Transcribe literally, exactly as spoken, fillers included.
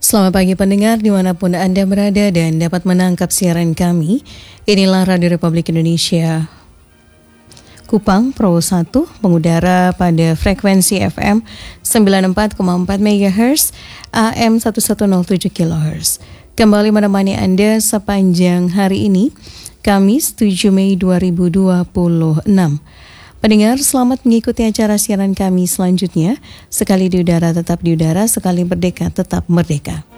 Selamat pagi pendengar dimanapun Anda berada dan dapat menangkap siaran kami. Inilah Radio Republik Indonesia Kupang Pro satu mengudara pada frekuensi F M sembilan puluh empat koma empat megahertz, A M seribu seratus tujuh kilohertz. Kembali menemani Anda sepanjang hari ini, Kamis tujuh Mei dua ribu dua puluh enam. Pendengar, selamat mengikuti acara siaran kami selanjutnya. Sekali di udara tetap di udara, sekali merdeka tetap merdeka.